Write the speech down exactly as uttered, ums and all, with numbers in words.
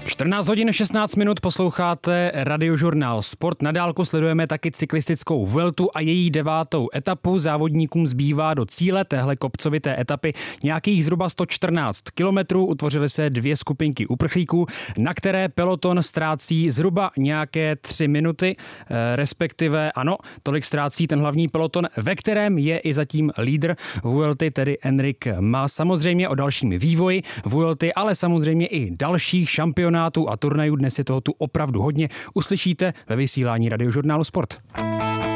čtrnáct hodin šestnáct minut posloucháte Radiožurnál Sport. Na dálku sledujeme taky cyklistickou Vueltu a její devátou etapu. Závodníkům zbývá do cíle téhle kopcovité etapy nějakých zhruba sto čtrnáct kilometrů. Utvořily se dvě skupinky uprchlíků, na které peloton ztrácí zhruba nějaké tři minuty, respektive ano, tolik ztrácí ten hlavní peloton, ve kterém je i zatím lídr Vuelty, tedy Enric Mas. Samozřejmě o dalším vývoji Vuelty, ale samozřejmě i dalších šampionátů a turnajů. Dnes je toho tu opravdu hodně. Uslyšíte ve vysílání Radiožurnálu Sport.